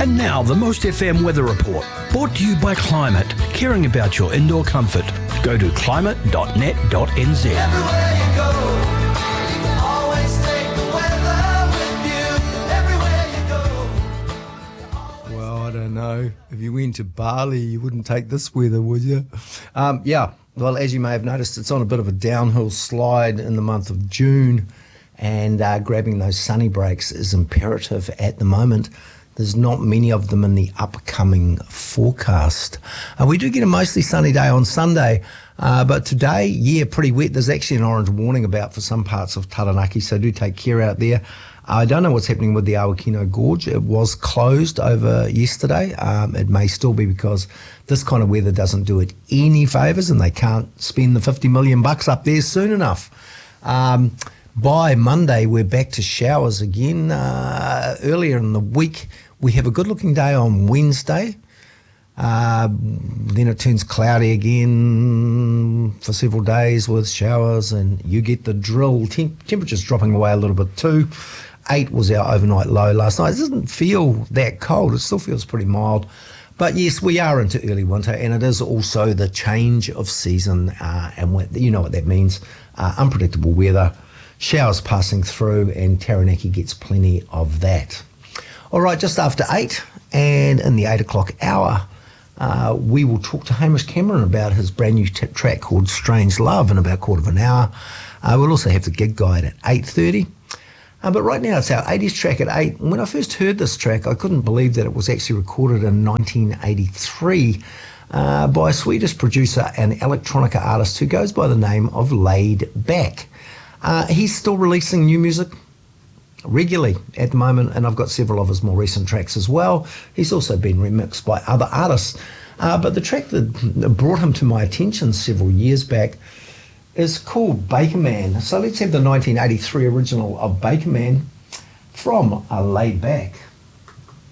And now the Most FM Weather Report, brought to you by Climate, caring about your indoor comfort. Go to climate.net.nz. Everywhere you go, always take the weather with you. Everywhere you go. Well, I don't know. If you went to Bali, you wouldn't take this weather, would you? Yeah. Well, as you may have noticed, it's on a bit of a downhill slide in the month of June, and grabbing those sunny breaks is imperative at the moment. There's not many of them in the upcoming forecast. We do get a mostly sunny day on Sunday, but today, yeah, pretty wet. There's actually an orange warning about for some parts of Taranaki, so do take care out there. I don't know what's happening with the Awakino Gorge. It was closed over yesterday. It may still be because this kind of weather doesn't do it any favours, and they can't spend the $50 million up there soon enough. By Monday, we're back to showers again. Earlier in the week, we have a good-looking day on Wednesday. Then it turns cloudy again for several days with showers, and you get the drill. Temperatures dropping away a little bit too. 8 was our overnight low last night. It doesn't feel that cold. It still feels pretty mild. But yes, we are into early winter, and it is also the change of season, and you know what that means. Unpredictable weather. Showers passing through, and Taranaki gets plenty of that. All right, just after 8, and in the 8 o'clock hour, we will talk to Hamish Cameron about his brand new track called Strange Love in about a quarter of an hour. We'll also have the gig guide at 8:30. But right now it's our 80s track at 8. When I first heard this track, I couldn't believe that it was actually recorded in 1983 by a Swedish producer and electronica artist who goes by the name of Laid Back. He's still releasing new music regularly at the moment, and I've got several of his more recent tracks as well. He's also been remixed by other artists. But the track that brought him to my attention several years back is called Baker Man. So let's have the 1983 original of Baker Man from Laid Back.